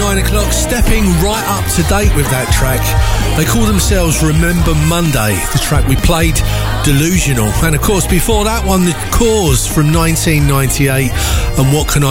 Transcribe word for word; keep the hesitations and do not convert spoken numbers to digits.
nine o'clock, stepping right up to date with that track. They call themselves Remember Monday. The track we played, Delusional. And of course, before that one, The Cause from nineteen ninety-eight. And What Can I